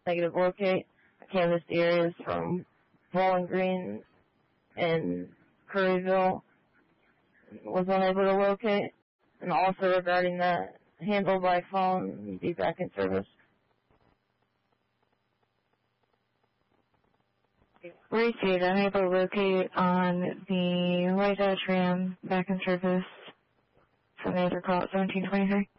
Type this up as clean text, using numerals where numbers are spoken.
negative locate. I canvassed the areas from Bowling Green and Curryville. Was unable to locate. And also regarding that, handle by phone, be back in service. Received. Unable to locate on the White Dodge Ram, back in service. From the other call at 1723.